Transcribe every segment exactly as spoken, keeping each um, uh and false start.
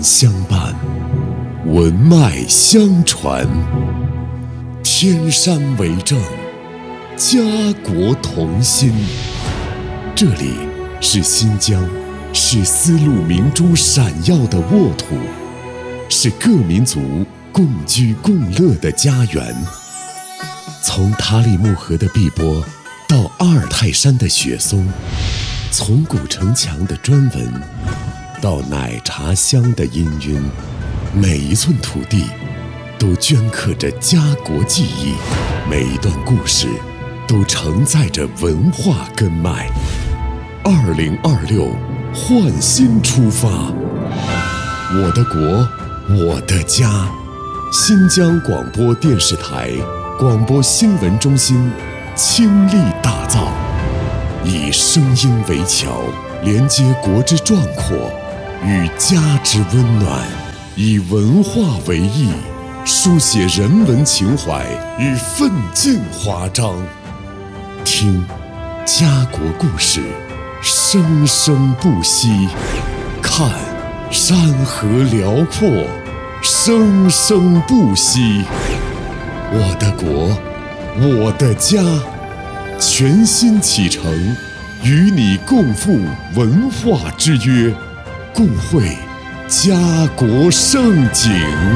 相伴，文脉相传，天山为证，家国同心。这里是新疆，是丝路明珠闪耀的沃土，是各民族共居共乐的家园。从塔里木河的碧波到阿尔泰山的雪松，从古城墙的砖纹到奶茶香的氤氲，每一寸土地都镌刻着家国记忆，每一段故事都承载着文化根脉。二零二六，焕新出发，我的国，我的家。新疆广播电视台广播新闻中心倾力打造，以声音为桥，连接国之壮阔与家之温暖，以文化为翼，书写人文情怀与奋进华章。听家国故事，生生不息；看山河辽阔，生生不息。我的国，我的家，全新启程，与你共赴文化之约，共绘家国盛景。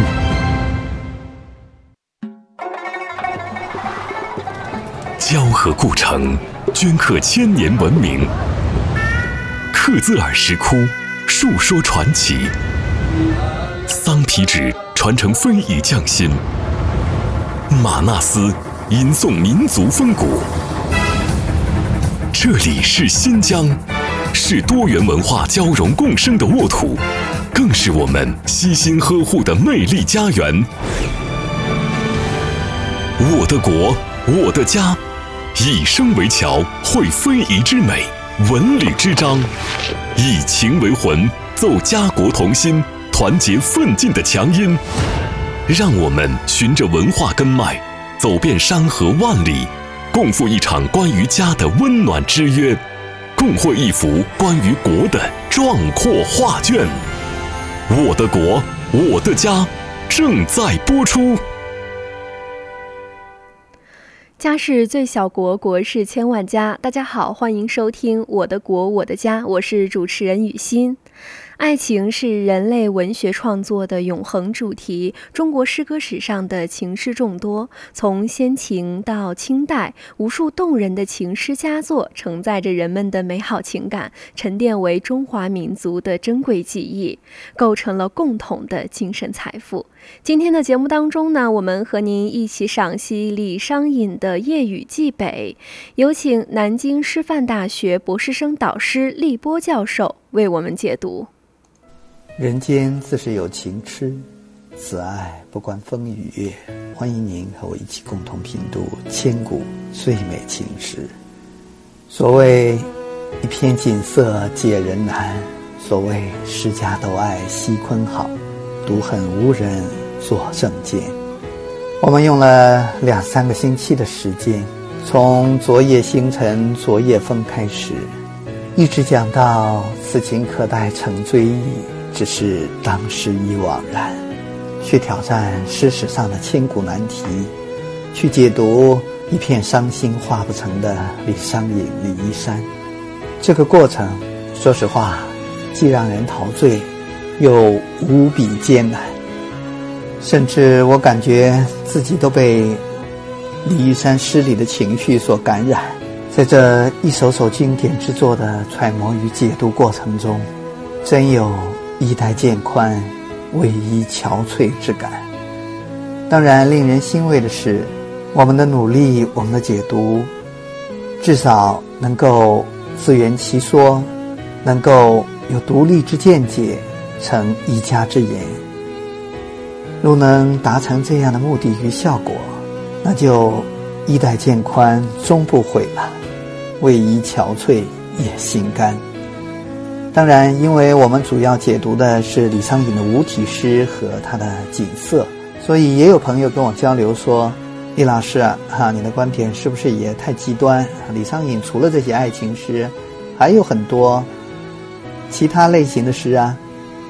交河故城，镌刻千年文明；克孜尔石窟，述说传奇；桑皮纸传承非遗匠心；玛纳斯吟诵民族风骨。这里是新疆，是多元文化交融共生的沃土，更是我们悉心呵护的魅力家园。我的国，我的家，以声为桥，绘非遗之美，文旅之章；以情为魂，奏家国同心，团结奋进的强音。让我们循着文化根脉，走遍山河万里，共赴一场关于家的温暖之约，共绘一幅关于国的壮阔画卷。我的国，我的家，正在播出。 家是最小国，国是千万家。大家好，欢迎收听《我的国我的家》，我是主持人雨欣。爱情是人类文学创作的永恒主题，中国诗歌史上的情诗众多，从先秦到清代，无数动人的情诗佳作承载着人们的美好情感，沉淀为中华民族的珍贵记忆，构成了共同的精神财富。今天的节目当中呢，我们和您一起赏析李商隐的《夜雨寄北》，有请南京师范大学博士生导师厉波教授为我们解读。 人间自是有情痴，此爱不关风雨月。欢迎您和我一起共同品读千古最美情诗。所谓一片锦瑟解人难，所谓十家斗爱惜坤好，独恨无人作正笺。我们用了两三个星期的时间，从昨夜星辰昨夜风开始，一直讲到此情可待成追忆，只是当时已惘然。去挑战诗史上的千古难题，去解读一片伤心画不成的李商隐李一山。这个过程说实话既让人陶醉，又无比艰难，甚至我感觉自己都被李一山诗里的情绪所感染。在这一首首经典之作的揣摩与解读过程中，真有衣带渐宽，为伊憔悴之感。当然令人欣慰的是，我们的努力，我们的解读，至少能够自圆其说，能够有独立之见解，成一家之言。若能达成这样的目的与效果，那就衣带渐宽终不悔了，为伊憔悴也心甘。当然因为我们主要解读的是李商隐的无题诗和他的锦瑟，所以也有朋友跟我交流说，李老师啊，哈，你的观点是不是也太极端？李商隐除了这些爱情诗，还有很多其他类型的诗啊。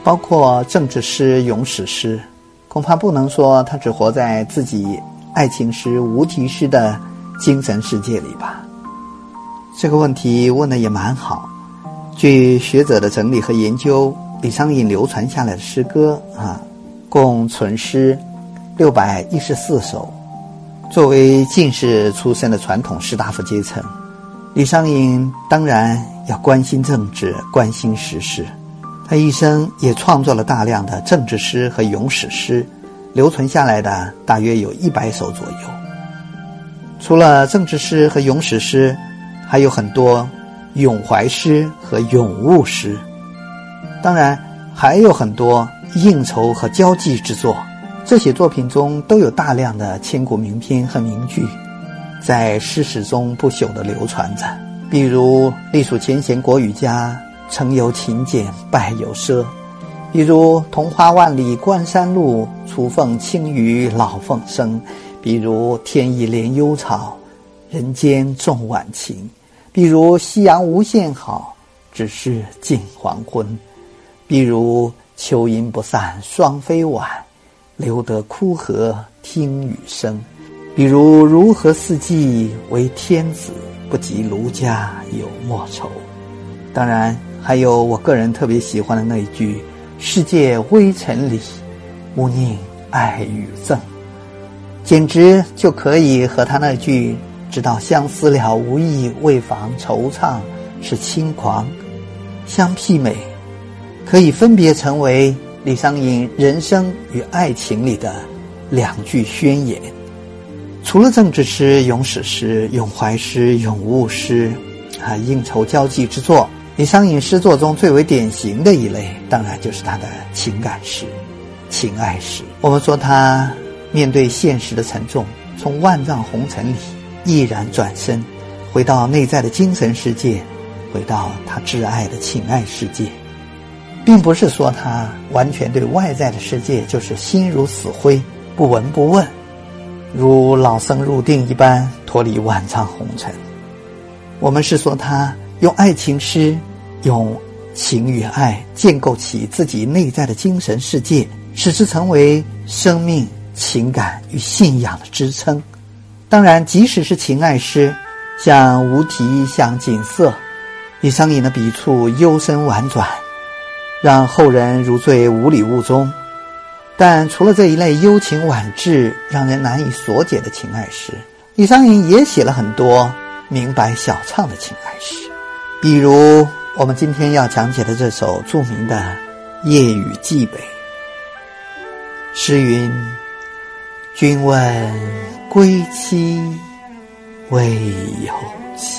包括政治诗、咏史诗，恐怕不能说他只活在自己爱情诗、无题诗的精神世界里吧。这个问题问得也蛮好。据学者的整理和研究，李商隐流传下来的诗歌啊，共存诗六百一十四首。作为进士出身的传统士大夫阶层，李商隐当然要关心政治，关心时事。他一生也创作了大量的政治诗和咏史诗，留存下来的大约有一百首左右。除了政治诗和咏史诗，还有很多咏怀诗和咏物诗，当然还有很多应酬和交际之作。这些作品中都有大量的千古名篇和名句，在诗史中不朽地流传着。比如隶属前贤国语家，程有勤俭，败有奢；比如桐花万里关山路，雏凤清于老凤声；比如天意怜幽草，人间重晚晴；比如夕阳无限好，只是近黄昏；比如秋阴不散双飞晚，留得枯荷听雨声；比如如何四季为天子，不及卢家有莫愁。当然还有我个人特别喜欢的那一句，世界微尘里，勿宁爱与憎，简直就可以和他那句直到相思了无益，为防惆怅是轻狂相媲美，可以分别成为李商隐人生与爱情里的两句宣言。除了政治诗、咏史诗、咏怀诗、咏物诗啊，应酬交际之作，李商隐诗作中最为典型的一类，当然就是他的情感诗、情爱诗。我们说他面对现实的沉重，从万丈红尘里毅然转身，回到内在的精神世界，回到他挚爱的情爱世界，并不是说他完全对外在的世界就是心如死灰，不闻不问，如老僧入定一般脱离万丈红尘。我们是说他用爱情诗，用情与爱建构起自己内在的精神世界，使之成为生命、情感与信仰的支撑。当然即使是情爱诗，像无题、像锦瑟，李商隐的笔触幽深婉转，让后人如醉五里雾中。但除了这一类幽情婉致、让人难以所解的情爱诗，李商隐也写了很多明白小唱的情爱诗。比如我们今天要讲解的这首著名的《夜雨寄北》。诗云：君问归期未有期，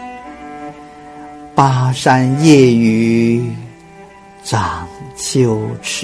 巴山夜雨涨秋池，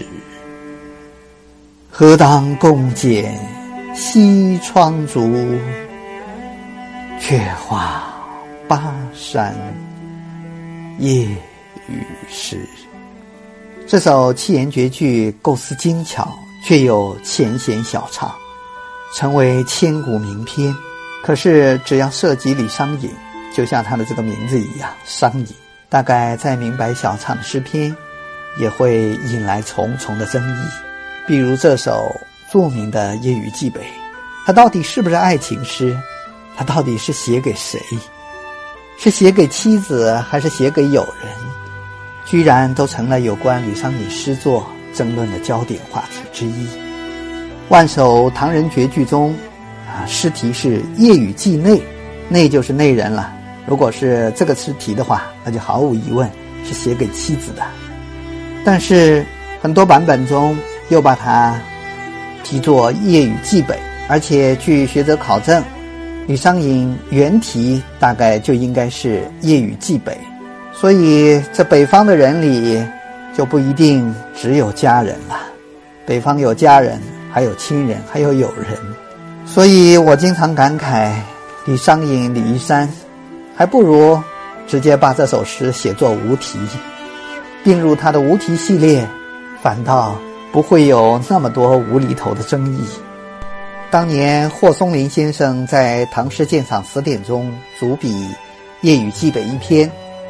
何当共剪西窗烛，却话巴山夜雨时。这首七言绝句构思精巧，却又浅显小唱，成为千古名篇。可是只要涉及李商隐，就像他的这个名字一样，商隐，大概再明白小唱的诗篇也会引来重重的争议。比如这首著名的《夜雨寄北》，它到底是不是爱情诗？它到底是写给谁？是写给妻子还是写给友人？居然都成了有关李商隐诗作争论的焦点话题之一。万首唐人绝句中啊，诗题是夜雨寄内，内就是内人了。如果是这个诗题的话，那就毫无疑问是写给妻子的。但是很多版本中又把它题作夜雨寄北，而且据学者考证，李商隐原题大概就应该是夜雨寄北，所以这北方的人里就不一定只有家人了，北方有家人，还有亲人，还有友人。所以我经常感慨，李商隐、李义山还不如直接把这首诗写作无题，并入他的无题系列，反倒不会有那么多无厘头的争议。当年霍松龄先生在《唐诗鉴赏词典》中主笔《夜雨寄北》一篇，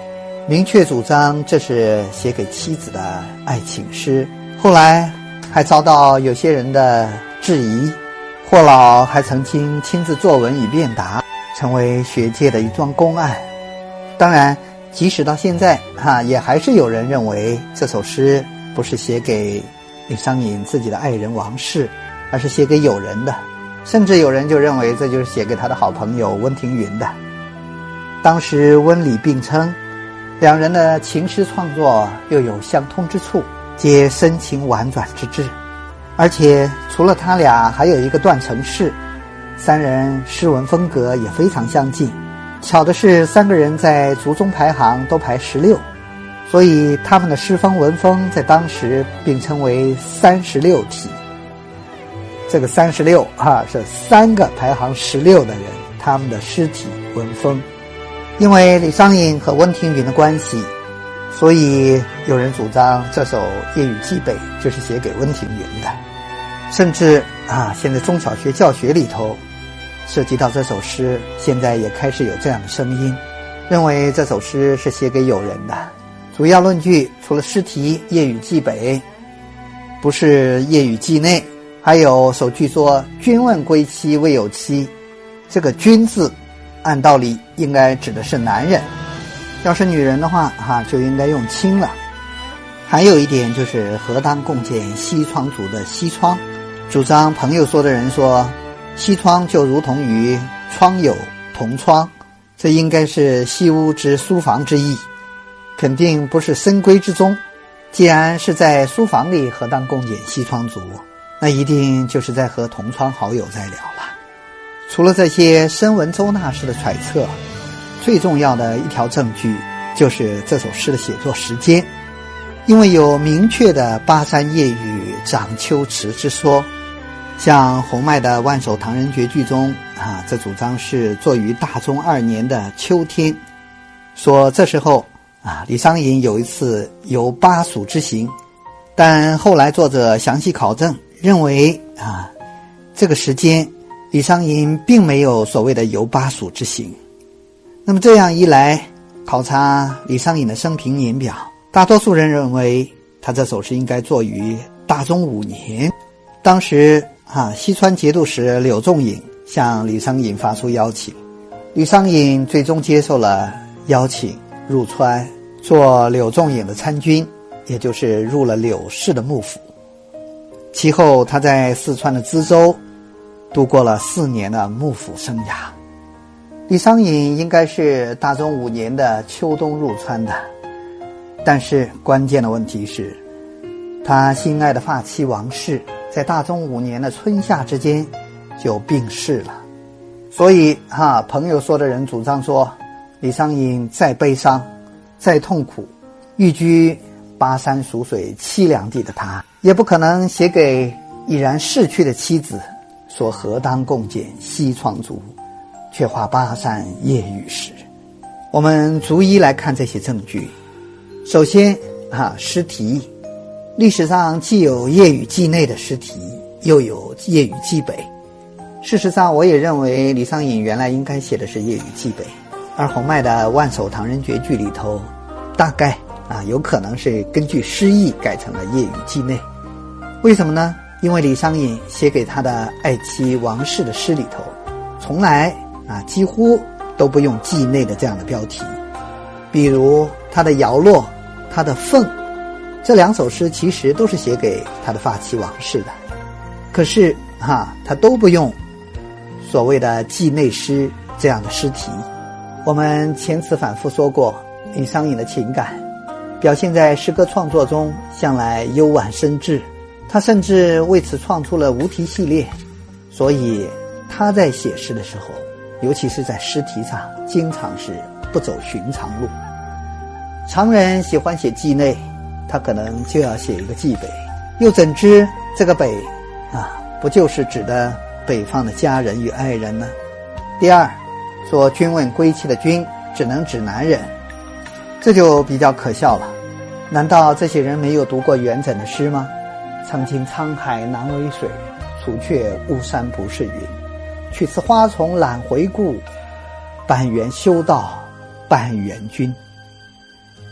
明确主张这是写给妻子的爱情诗，后来还遭到有些人的质疑。霍老还曾经亲自作文以辩答，成为学界的一桩公案。当然即使到现在哈，也还是有人认为这首诗不是写给李商隐自己的爱人王氏，而是写给友人的，甚至有人就认为这就是写给他的好朋友温庭筠的。当时温李并称，两人的情诗创作又有相通之处，皆深情婉转之至。而且除了他俩，还有一个段成式，三人诗文风格也非常相近。巧的是，三个人在族中排行都排十六，所以他们的诗风文风在当时并称为三十六体。这个三十六啊，是三个排行十六的人他们的诗体文风。因为李商隐和温庭筠的关系，所以有人主张这首《夜雨寄北》就是写给温庭筠的。甚至啊，现在中小学教学里头涉及到这首诗，现在也开始有这样的声音，认为这首诗是写给友人的。主要论据除了诗题《夜雨寄北》不是夜雨寄内，还有首句说君问归期未有期，这个君字按道理应该指的是男人，要是女人的话哈，就应该用卿了。还有一点就是何当共剪西窗烛的西窗，主张朋友说的人说西窗就如同于窗友同窗，这应该是西屋之书房之意，肯定不是深闺之中。既然是在书房里何当共剪西窗烛，那一定就是在和同窗好友在聊了。除了这些深文周纳式的揣测，最重要的一条证据就是这首诗的写作时间，因为有明确的巴山夜雨涨秋池之说。像洪迈的《万首唐人绝句》中啊，这主张是作于大中二年的秋天，说这时候啊，李商隐有一次游巴蜀之行，但后来作者详细考证，认为啊，这个时间李商隐并没有所谓的游巴蜀之行。那么这样一来，考察李商隐的生平年表，大多数人认为他这首诗应该作于大中五年。当时啊，西川节度使柳仲颖向李商隐发出邀请，李商隐最终接受了邀请，入川做柳仲颖的参军，也就是入了柳氏的幕府。其后他在四川的知州度过了四年的幕府生涯。李商隐应该是大中五年的秋冬入川的，但是关键的问题是，他心爱的发妻王氏在大中五年的春夏之间就病逝了。所以哈、啊，朋友说的人主张说，李商隐再悲伤再痛苦，寓居巴山蜀水凄凉地的他，也不可能写给已然逝去的妻子说何当共剪西窗烛，却话巴山夜雨时。我们逐一来看这些证据。首先啊，诗题，历史上既有夜雨寄内的诗题，又有夜雨寄北。事实上我也认为李商隐原来应该写的是夜雨寄北，而洪迈的《万首唐人绝句》里头大概啊有可能是根据诗意改成了夜雨寄内。为什么呢？因为李商隐写给他的爱妻王氏的诗里头从来啊几乎都不用寄内的这样的标题，比如他的摇落，他的凤，这两首诗其实都是写给他的发妻王氏的，可是哈、啊、他都不用所谓的寄内诗这样的诗题。我们前次反复说过，李商隐的情感表现在诗歌创作中向来幽婉深挚，他甚至为此创出了无题系列，所以他在写诗的时候，尤其是在诗题上，经常是不走寻常路。常人喜欢写寄内，他可能就要写一个寄北，又怎知这个北啊，不就是指的北方的家人与爱人呢？第二，说君问归期的君只能指男人，这就比较可笑了。难道这些人没有读过元稹的诗吗？曾经沧海难为水，除却巫山不是云。去此花丛懒回顾，半缘修道半缘君。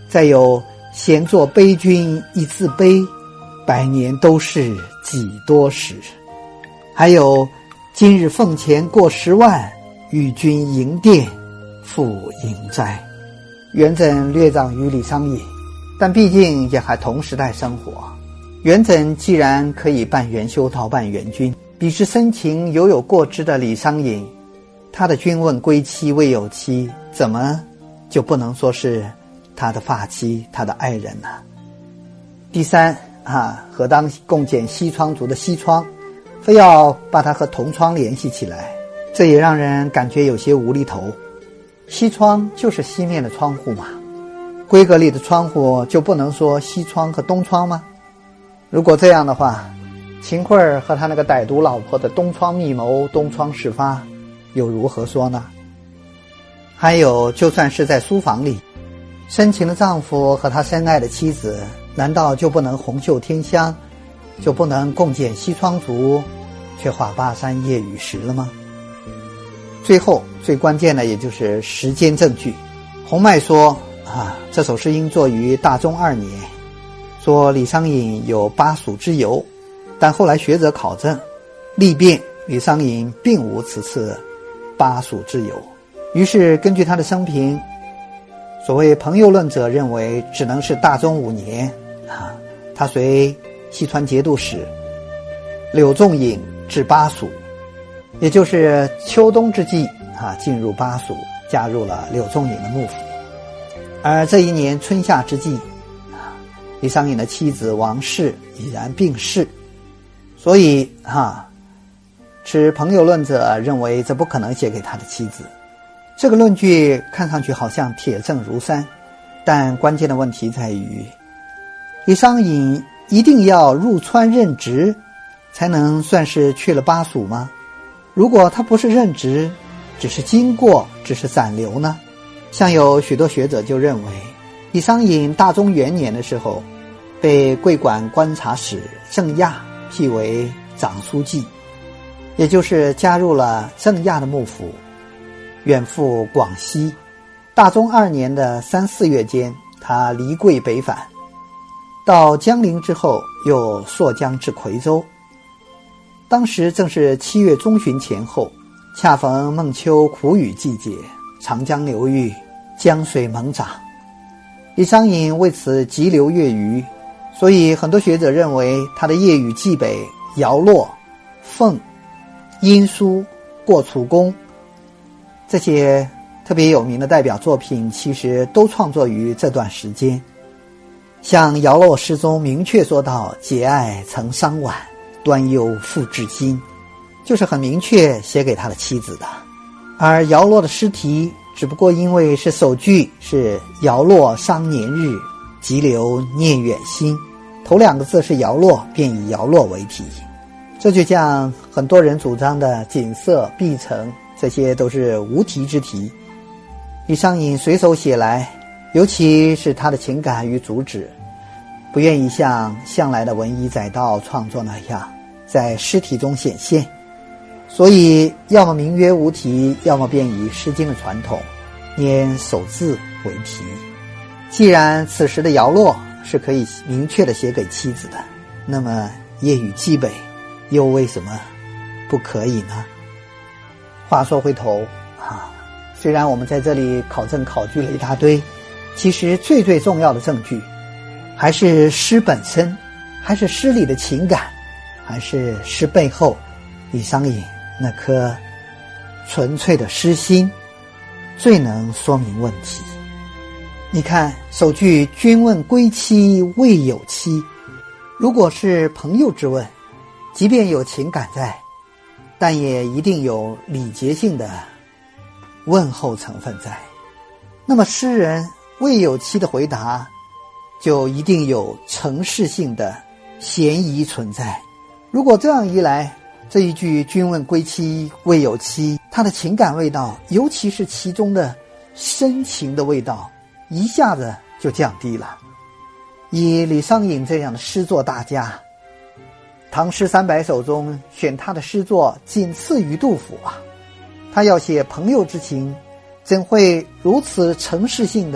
再有闲坐悲君一字碑，百年都是几多时。还有今日俸钱过十万，与君营店复营斋。元稹略长于李商隐，但毕竟也还同时代生活。元稹既然可以扮元修道扮元君，彼之深情犹有过之的李商隐，他的君问归期未有期，怎么就不能说是他的发妻，他的爱人呢？第三啊，何当共剪西窗族的西窗，非要把它和同窗联系起来，这也让人感觉有些无厘头。西窗就是西面的窗户嘛，闺阁里的窗户就不能说西窗和东窗吗？如果这样的话，秦桧儿和他那个歹毒老婆的东窗密谋，东窗事发，又如何说呢？还有，就算是在书房里，深情的丈夫和他深爱的妻子，难道就不能红袖添香，就不能共剪西窗烛，却话巴山夜雨时了吗？最后最关键的也就是时间证据。洪迈说啊，这首诗应作于大中二年，说李商隐有巴蜀之由，但后来学者考证力辩李商隐并无此次巴蜀之由，于是根据他的生平，所谓朋友论者认为只能是大中五年啊，他随西川节度使柳仲颖至巴蜀，也就是秋冬之际啊，进入巴蜀，加入了柳仲颖的幕府。而这一年春夏之际啊，李商隐的妻子王氏已然病逝，所以啊，持朋友论者认为这不可能写给他的妻子。这个论据看上去好像铁证如山，但关键的问题在于，李商隐一定要入川任职才能算是去了巴蜀吗？如果他不是任职，只是经过，只是暂留呢？像有许多学者就认为，李商隐大中元年的时候，被桂馆观察使郑亚辟为长书记，也就是加入了郑亚的幕府，远赴广西。大中二年的三四月间，他离桂北返，到江陵之后又溯江至夔州。当时正是七月中旬前后，恰逢孟秋苦雨季节，长江流域江水猛涨，李商隐为此急流越余，所以很多学者认为他的《夜雨蓟北》《摇落》《凤》《殷书》《过楚宫》这些特别有名的代表作品，其实都创作于这段时间。像《摇落》诗中明确说到节哀曾伤晚，端忧复至今，就是很明确写给他的妻子的。而摇落的诗题只不过因为是首句是摇落伤年日，急流念远心，头两个字是摇落，便以摇落为题。这就像很多人主张的锦瑟碧城，这些都是无题之题，李商隐随手写来，尤其是他的情感与主旨，不愿意像向来的文以载道创作那样在诗题中显现，所以要么名曰无题，要么便以诗经的传统拈首字为题。既然此时的摇落是可以明确的写给妻子的，那么夜雨蓟北又为什么不可以呢？话说回头啊，虽然我们在这里考证考据了一大堆，其实最最重要的证据还是诗本身，还是诗里的情感，还是诗背后李商隐那颗纯粹的诗心，最能说明问题。你看首句君问归期未有期，如果是朋友之问，即便有情感在，但也一定有礼节性的问候成分在。那么诗人未有期的回答，就一定有程式性的嫌疑存在。如果这样一来，这一句君问归期未有期，它的情感味道，尤其是其中的深情的味道，一下子就降低了。以李商隐这样的诗作大家，唐诗三百首中选他的诗作仅次于杜甫啊，他要写朋友之情，怎会如此程式性的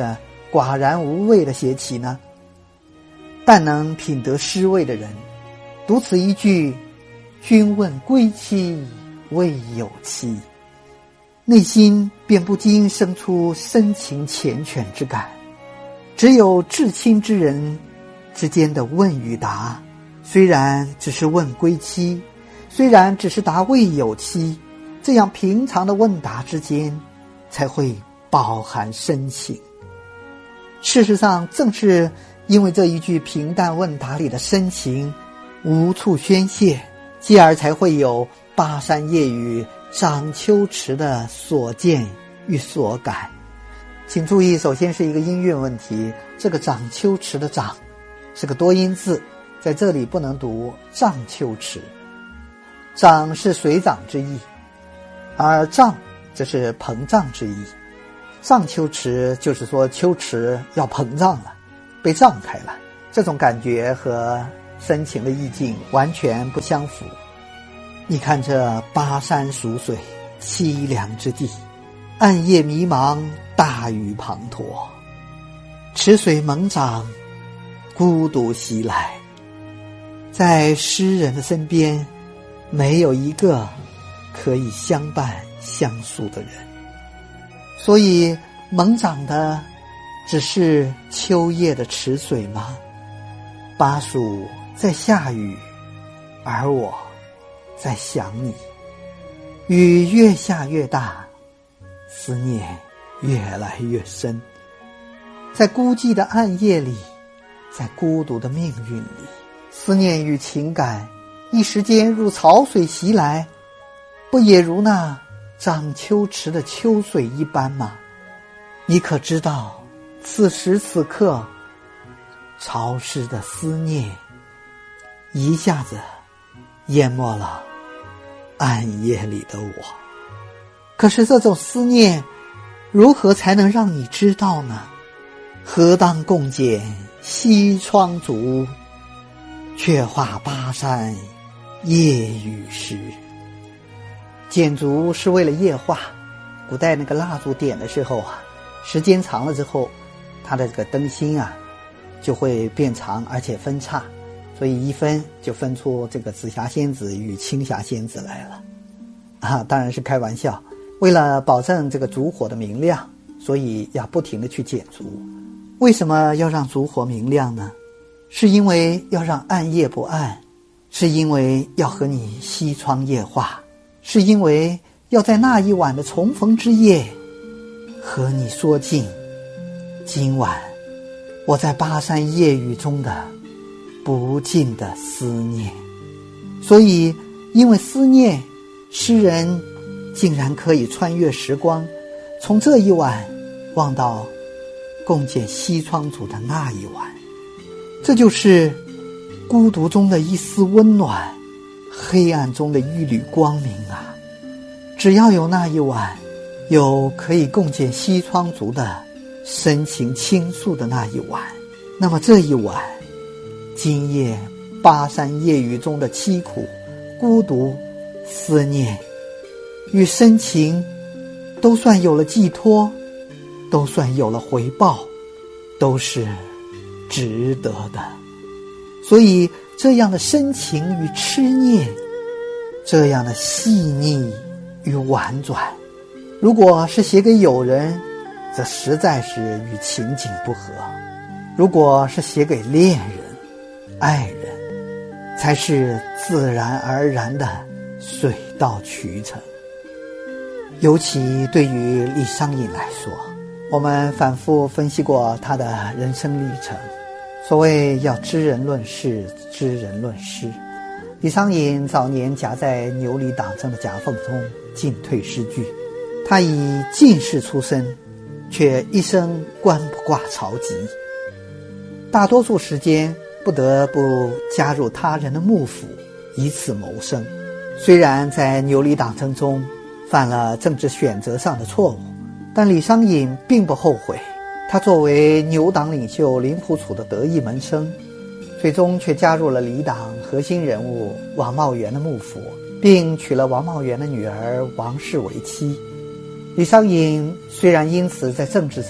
寡然无味的写起呢？但能品得诗味的人，读此一句“君问归期未有期”，内心便不禁生出深情缱绻之感。只有至亲之人之间的问与答，虽然只是问归期，虽然只是答未有期，这样平常的问答之间才会饱含深情。事实上，正是因为这一句平淡问答里的深情无处宣泄，继而才会有巴山夜雨涨秋池的所见与所感。请注意，首先是一个音韵问题，这个涨秋池的涨是个多音字，在这里不能读涨秋池。涨是水涨之意，而胀则是膨胀之意。涨秋池就是说秋池要膨胀了，被胀开了，这种感觉和深情的意境完全不相符。你看这巴山蜀水，凄凉之地，暗夜迷茫，大雨滂沱，池水猛涨，孤独袭来。在诗人的身边，没有一个可以相伴相诉的人，所以猛涨的只是秋夜的池水吗？巴蜀在下雨，而我在想你。雨越下越大，思念越来越深。在孤寂的暗夜里，在孤独的命运里，思念与情感一时间如潮水袭来，不也如那涨秋池的秋水一般吗？你可知道，此时此刻潮湿的思念一下子淹没了暗夜里的我。可是这种思念如何才能让你知道呢？何当共剪西窗烛，却话巴山夜雨时。剪烛是为了夜话，古代那个蜡烛点的时候啊，时间长了之后，它的这个灯芯啊就会变长而且分叉，所以一分就分出这个紫霞仙子与青霞仙子来了啊，当然是开玩笑。为了保证这个烛火的明亮，所以要不停地去剪烛。为什么要让烛火明亮呢？是因为要让暗夜不暗，是因为要和你西窗夜话，是因为要在那一晚的重逢之夜和你说尽今晚我在巴山夜雨中的不尽的思念。所以因为思念，诗人竟然可以穿越时光，从这一晚望到共剪西窗烛的那一晚。这就是孤独中的一丝温暖，黑暗中的一缕光明啊！只要有那一晚，有可以共剪西窗烛的深情倾诉的那一晚，那么这一晚，今夜巴山夜雨中的凄苦、孤独、思念与深情都算有了寄托，都算有了回报，都是值得的。所以这样的深情与痴念，这样的细腻与婉转，如果是写给友人，则实在是与情景不合；如果是写给恋人、爱人，才是自然而然的水到渠成。尤其对于李商隐来说，我们反复分析过他的人生历程。所谓要知人论事，知人论诗。李商隐早年夹在牛李党争的夹缝中进退失据，他以进士出身，却一生官不挂朝籍，大多数时间不得不加入他人的幕府，以此谋生。虽然在牛李党争中犯了政治选择上的错误，但李商隐并不后悔。他作为牛党领袖林普楚的得意门生，最终却加入了李党核心人物王茂元的幕府，并娶了王茂元的女儿王氏为妻。李商隐虽然因此在政治上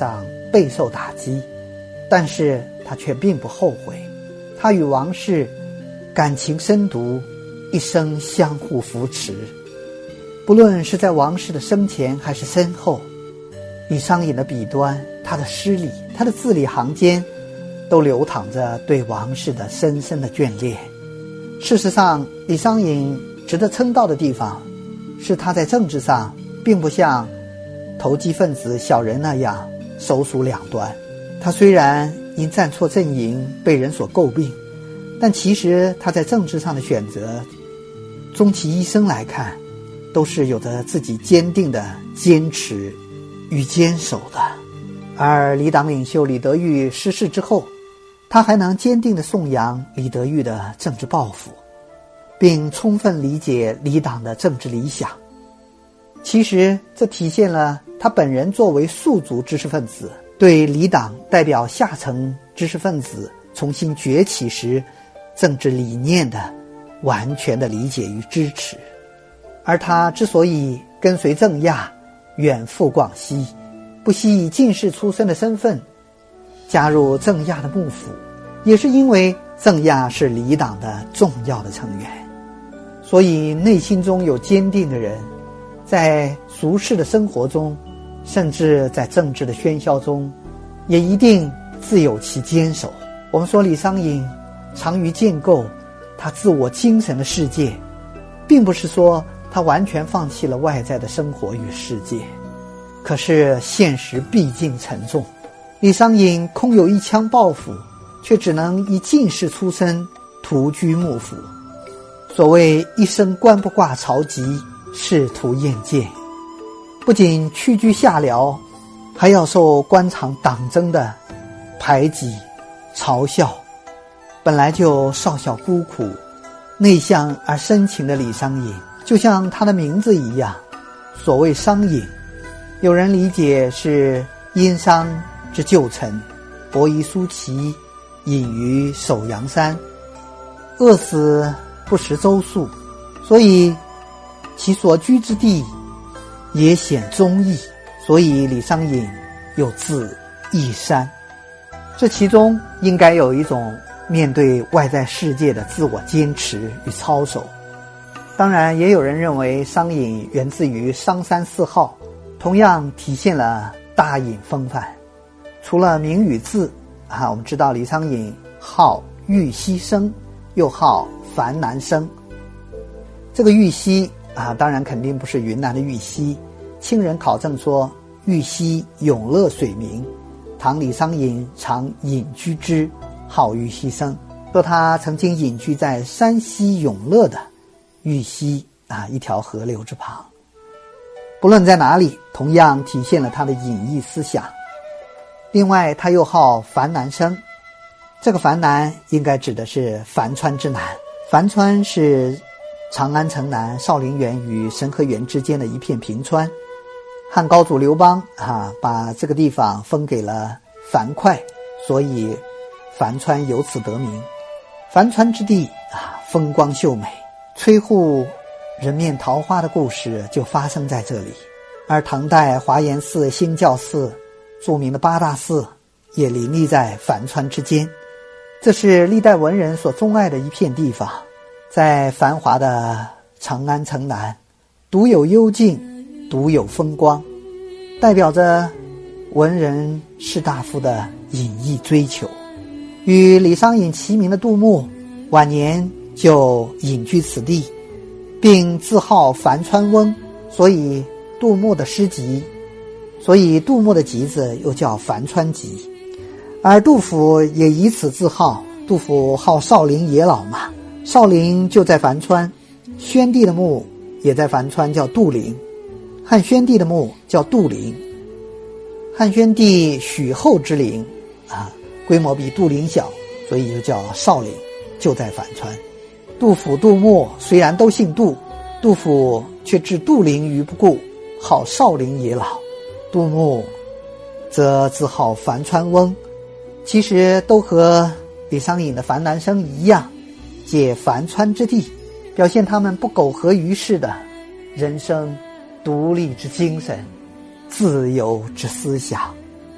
备受打击，但是他却并不后悔。他与王氏感情深笃，一生相互扶持。不论是在王氏的生前还是身后，李商隐的笔端，他的诗里，他的字里行间，都流淌着对王氏的深深的眷恋。事实上，李商隐值得称道的地方，是他在政治上并不像投机分子小人那样手鼠两端。他虽然因站错阵营被人所诟病，但其实他在政治上的选择，终其一生来看，都是有着自己坚定的坚持与坚守的。而李党领袖李德裕逝世之后，他还能坚定地颂扬李德裕的政治抱负，并充分理解李党的政治理想。其实这体现了他本人作为庶族知识分子，对李党代表下层知识分子重新崛起时政治理念的完全的理解与支持。而他之所以跟随郑亚远赴广西，不惜以进士出身的身份加入郑亚的幕府，也是因为郑亚是李党的重要的成员。所以内心中有坚定的人，在俗世的生活中，甚至在政治的喧嚣中，也一定自有其坚守。我们说李商隐长于建构他自我精神的世界，并不是说他完全放弃了外在的生活与世界。可是现实毕竟沉重，李商隐空有一腔抱负，却只能以进士出身徒居幕府。所谓一生官不挂朝籍，仕途厌见，不仅屈居下僚，还要受官场党争的排挤嘲笑。本来就少小孤苦内向而深情的李商隐，就像他的名字一样，所谓商隐，有人理解是殷商之旧臣，伯夷叔齐隐于首阳山，饿死不食周粟，所以其所居之地也显忠义，所以李商隐又字义山。这其中应该有一种面对外在世界的自我坚持与操守。当然也有人认为商隐源自于商山四号，同样体现了大隐风范。除了名与字啊，我们知道李商隐号玉溪生，又号樊南生。这个玉溪啊，当然肯定不是云南的玉溪。清人考证说，玉溪永乐水名，唐李商隐常隐居之，号玉溪生。说他曾经隐居在山西永乐的玉溪啊一条河流之旁。不论在哪里，同样体现了他的隐逸思想。另外他又号樊南生，这个樊南应该指的是樊川之南。樊川是长安城南少陵园与神河园之间的一片平川。汉高祖刘邦啊，把这个地方封给了樊哙，所以樊川由此得名。樊川之地啊，风光秀美，崔护人面桃花的故事就发生在这里。而唐代华严寺、兴教寺著名的八大寺也林立在樊川之间，这是历代文人所钟爱的一片地方。在繁华的长安城南，独有幽静，独有风光，代表着文人士大夫的隐逸追求。与李商隐齐名的杜牧，晚年就隐居此地，并自号樊川翁，所以杜牧的诗集，所以杜牧的集子又叫樊川集。而杜甫也以此自号，杜甫号少陵野老嘛，少陵就在樊川，宣帝的墓也在樊川，叫杜陵。汉宣帝的墓叫杜陵，汉宣帝许后之陵啊，规模比杜陵小，所以就叫少陵，就在樊川。杜甫、杜牧虽然都姓杜，杜甫却置杜陵于不顾，号少陵野老；杜牧则自号樊川翁。其实都和李商隐的樊南生一样，借樊川之地，表现他们不苟合于世的人生独立之精神，自由之思想。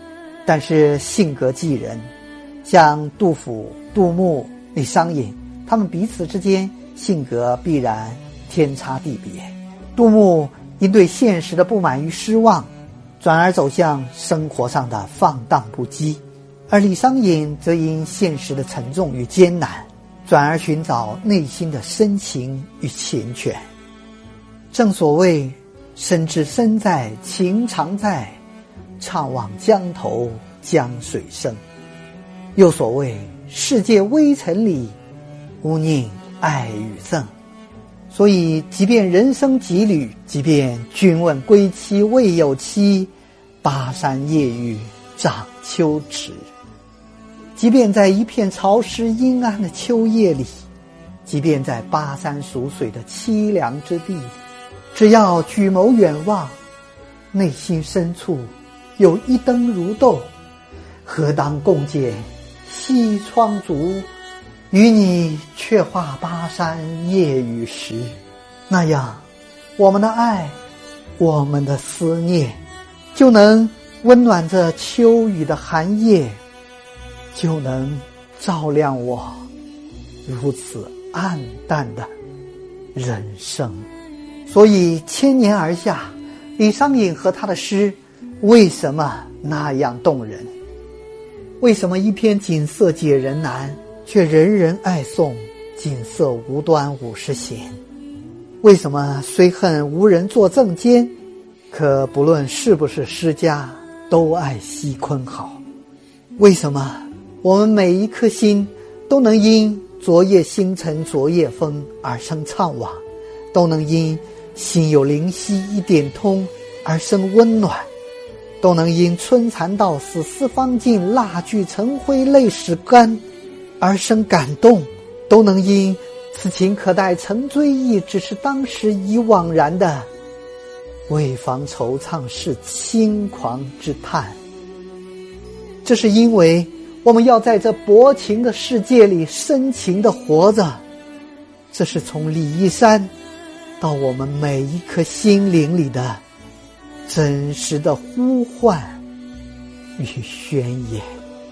但是性格寄人，像杜甫、杜牧、李商隐，他们彼此之间性格必然天差地别。杜牧因对现实的不满与失望，转而走向生活上的放荡不羁，而李商隐则因现实的沉重与艰难，转而寻找内心的深情与缱绻。正所谓身知身在情常在，怅望江头江水声。又所谓世界微尘里，勿宁爱与憎。所以即便人生几旅，即便君问归期未有期，巴山夜雨涨秋池，即便在一片潮湿阴暗的秋夜里，即便在巴山蜀水的凄凉之地，只要举眸远望，内心深处有一灯如豆，何当共剪西窗烛，与你却话巴山夜雨时。那样我们的爱，我们的思念，就能温暖着秋雨的寒夜，就能照亮我如此暗淡的人生。所以千年而下，李商隐和他的诗为什么那样动人？为什么一篇锦瑟解人难，却人人爱诵锦瑟无端五十弦？为什么虽恨无人作正笺，可不论是不是诗家，都爱惜坤好？为什么我们每一颗心都能因昨夜星辰昨夜风而生怅惘，都能因心有灵犀一点通而生温暖，都能因春蚕到死丝方尽，蜡炬成灰泪始干而生感动，都能因此情可待成追忆，只是当时已惘然的未妨惆怅是轻狂之叹。这是因为我们要在这薄情的世界里深情地活着，这是从李义山到我们每一颗心灵里的真实的呼唤与宣言。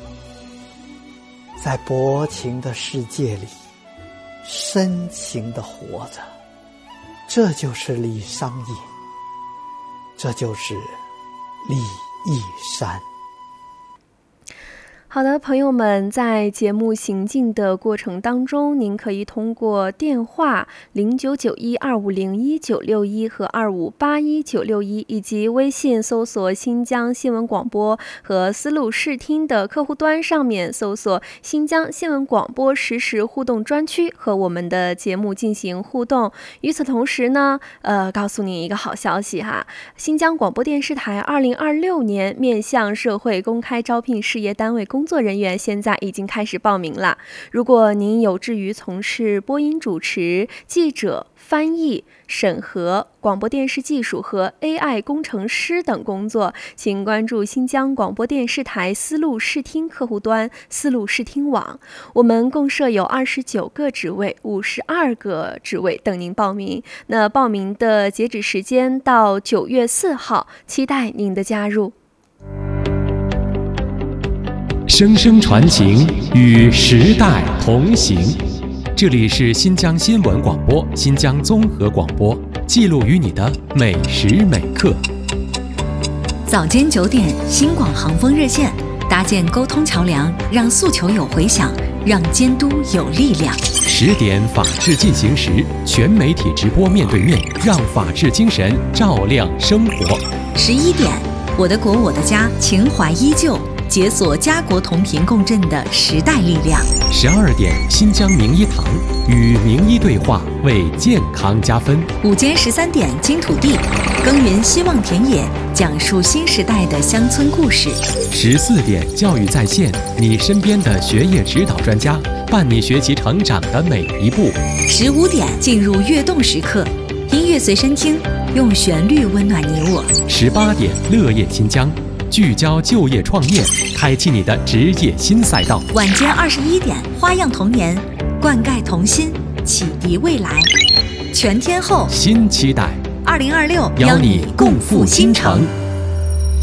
在薄情的世界里深情地活着，这就是李商隐，这就是李义山。 好的，朋友们，在节目行进的过程当中，您可以通过电话零九九一二五零一九六一和二五八一九六一，以及微信搜索新疆新闻广播和思路视听的客户端上面搜索新疆新闻广播实时互动专区，和我们的节目进行互动。与此同时呢，呃，告诉你一个好消息哈，新疆广播电视台二零二六年面向社会公开招聘事业单位工作人员现在已经开始报名了。如果您有志于从事播音主持、记者、翻译、审核、广播电视技术和 A I 工程师等工作，请关注新疆广播电视台思路视听客户端思路视听网。我们共设有二十九个职位，五十二个职位等您报名。那报名的截止时间到九月四号，期待您的加入。 声声传情，与时代同行。这里是新疆新闻广播、新疆综合广播，记录于你的每时每刻。 早间九点，新广航风热线搭建沟通桥梁，让诉求有回响，让监督有力量。 十点，法治进行时，全媒体直播面对面，让法治精神照亮生活。 十一点，我的国我的家，情怀依旧。解锁家国同频共振的时代力量。 十二点，新疆名医堂与名医对话，为健康加分。 午间十三点，金土地耕耘希望田野，讲述新时代的乡村故事。 十四点，教育在线，你身边的学业指导专家，伴你学习成长的每一步。 十五点，进入跃动时刻，音乐随身听，用旋律温暖你我。 十八点，乐业新疆。聚焦就业创业，开启你的职业新赛道。 晚间二十一点，花样童年，灌溉童心，启迪未来。全天候新期待， 二零二六邀你共赴新城。